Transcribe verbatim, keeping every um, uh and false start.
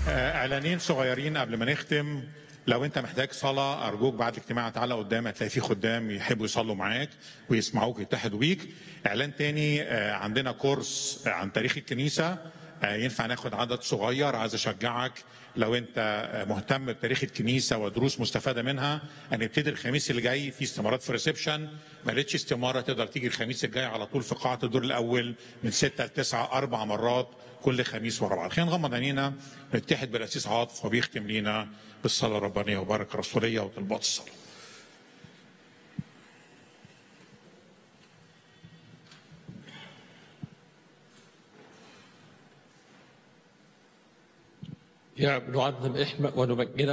اعلانين صغيرين قبل ما نختم. لو انت محتاج صلاه ارجوك بعد الاجتماع تعالى قدام، هتلاقي في خدام يحبوا يصلوا معاك ويسمعوك ويتحدوا بيك. اعلان تاني، عندنا كورس عن تاريخ الكنيسه، ينفع ناخد عدد صغير. عايز اشجعك لو انت مهتم بتاريخ الكنيسه ودروس مستفاده منها، هنبتدي الخميس اللي جاي في استمارات في الريسبشن. ما لقيتش استماره تقدر تيجي الخميس الجاي على طول في قاعه الدور الاول من ستة ل تسعة اربع مرات كل خميس ورا بعض. خلينا نغمض عينينا نتحد بالاسيس عاطف وبيختم لينا بالصلاه الربانيه وبركه رسوليه وطلبات الصلاه. يا رب نعظم اسمك ونمجدك